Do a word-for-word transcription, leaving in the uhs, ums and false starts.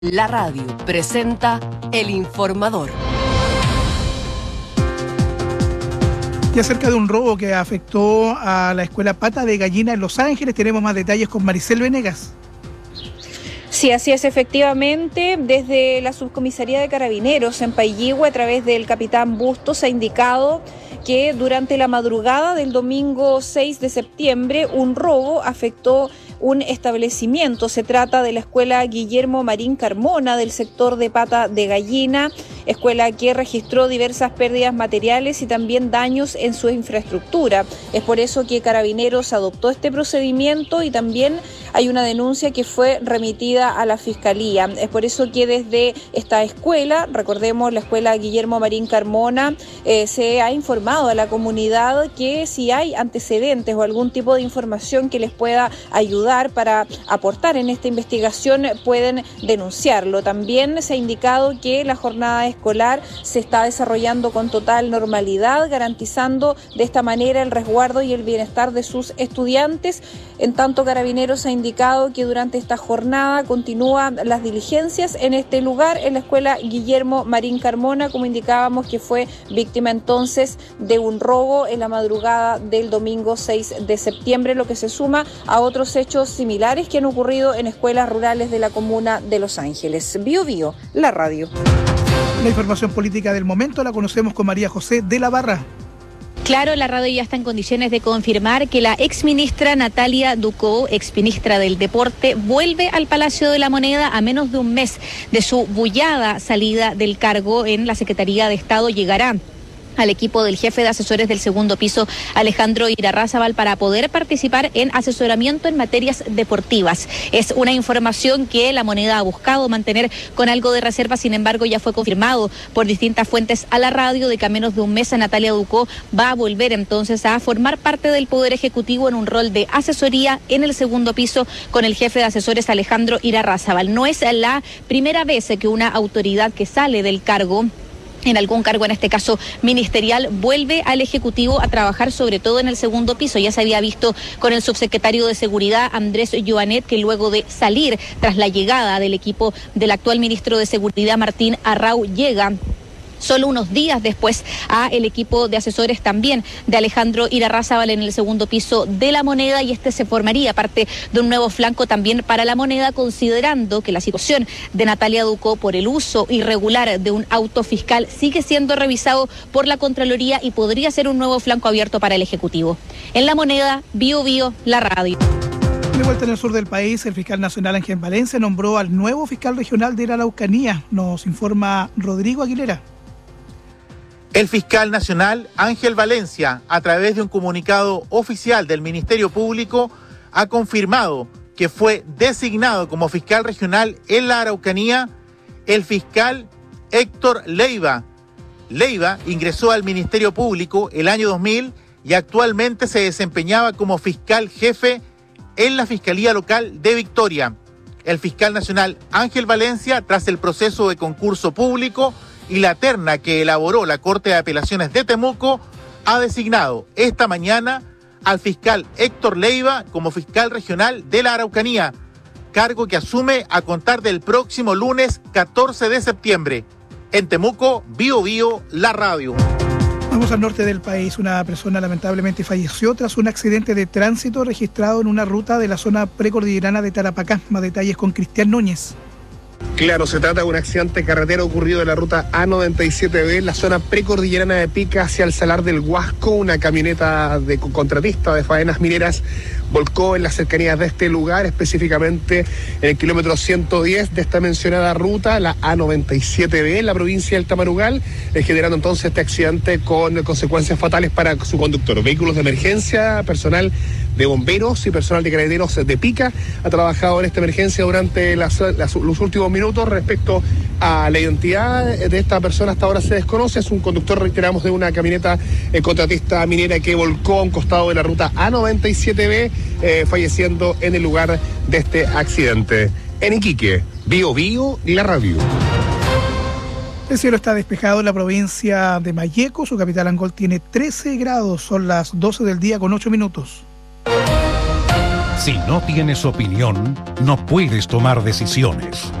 La radio presenta El Informador. Y acerca de un robo que afectó a la escuela Pata de Gallina en Los Ángeles, tenemos más detalles con Maricel Venegas. Sí, así es, efectivamente. Desde la Subcomisaría de Carabineros en Pailligüe, a través del capitán Bustos, ha indicado que durante la madrugada del domingo seis de septiembre un robo afectó un establecimiento. Se trata de la escuela Guillermo Marín Carmona del sector de Pata de Gallina, escuela que registró diversas pérdidas materiales y también daños en su infraestructura. Es por eso que Carabineros adoptó este procedimiento y también hay una denuncia que fue remitida a la Fiscalía. Es por eso que desde esta escuela, recordemos la escuela Guillermo Marín Carmona, eh, se ha informado a la comunidad que si hay antecedentes o algún tipo de información que les pueda ayudar para aportar en esta investigación, pueden denunciarlo. También se ha indicado que la jornada escolar se está desarrollando con total normalidad, garantizando de esta manera el resguardo y el bienestar de sus estudiantes. En tanto, Carabineros ha indicado que durante esta jornada continúan las diligencias en este lugar, en la escuela Guillermo Marín Carmona, como indicábamos, que fue víctima entonces de un robo en la madrugada del domingo seis de septiembre, lo que se suma a otros hechos similares que han ocurrido en escuelas rurales de la comuna de Los Ángeles. Bio Bio, la radio. La información política del momento la conocemos con María José de la Barra. Claro, la radio ya está en condiciones de confirmar que la exministra Natalia Ducó, exministra del Deporte, vuelve al Palacio de la Moneda a menos de un mes de su bullada salida del cargo en la Secretaría de Estado. Llegará al equipo del jefe de asesores del segundo piso, Alejandro Irarrázaval, para poder participar en asesoramiento en materias deportivas. Es una información que la Moneda ha buscado mantener con algo de reserva, sin embargo ya fue confirmado por distintas fuentes a la radio de que a menos de un mes Natalia Ducó va a volver entonces a formar parte del Poder Ejecutivo en un rol de asesoría en el segundo piso con el jefe de asesores Alejandro Irarrázaval. No es la primera vez que una autoridad que sale del cargo, en algún cargo, en este caso ministerial, vuelve al Ejecutivo a trabajar sobre todo en el segundo piso. Ya se había visto con el subsecretario de Seguridad, Andrés Joanet, que luego de salir tras la llegada del equipo del actual ministro de Seguridad, Martín Arrau, llega solo unos días después a el equipo de asesores también de Alejandro Irarrázaval en el segundo piso de la Moneda, y este se formaría parte de un nuevo flanco también para la Moneda, considerando que la situación de Natalia Ducó por el uso irregular de un auto fiscal sigue siendo revisado por la Contraloría y podría ser un nuevo flanco abierto para el Ejecutivo. En la Moneda, Bio Bio, la radio. De vuelta en el sur del país, el fiscal nacional Ángel Valencia nombró al nuevo fiscal regional de la Araucanía. Nos informa Rodrigo Aguilera. El fiscal nacional Ángel Valencia, a través de un comunicado oficial del Ministerio Público, ha confirmado que fue designado como fiscal regional en la Araucanía el fiscal Héctor Leiva. Leiva ingresó al Ministerio Público el año dos mil y actualmente se desempeñaba como fiscal jefe en la Fiscalía Local de Victoria. El fiscal nacional Ángel Valencia, tras el proceso de concurso público y la terna que elaboró la Corte de Apelaciones de Temuco, ha designado esta mañana al fiscal Héctor Leiva como fiscal regional de la Araucanía, cargo que asume a contar del próximo lunes catorce de septiembre. En Temuco, Bio Bio, la radio. Vamos al norte del país. Una persona lamentablemente falleció tras un accidente de tránsito registrado en una ruta de la zona precordillerana de Tarapacá. Más detalles con Cristian Núñez. Claro, se trata de un accidente carretero ocurrido en la ruta A noventa y siete B, en la zona precordillerana de Pica hacia el Salar del Huasco. Una camioneta de contratista de faenas mineras volcó en las cercanías de este lugar, específicamente en el kilómetro ciento diez de esta mencionada ruta, la A noventa y siete B, en la provincia del Tamarugal, generando entonces este accidente con consecuencias fatales para su conductor. Vehículos de emergencia, personal de bomberos y personal de carabineros de Pica ha trabajado en esta emergencia durante las, las, los últimos minutos. Respecto a la identidad de esta persona, hasta ahora se desconoce. Es un conductor, reiteramos, de una camioneta eh, contratista minera que volcó a un costado de la ruta A noventa y siete B, eh, falleciendo en el lugar de este accidente. En Iquique, Bio Bio, la radio. El cielo está despejado en la provincia de Malleco. Su capital, Angol, tiene trece grados. Son las doce del día con ocho minutos. Si no tienes opinión, no puedes tomar decisiones.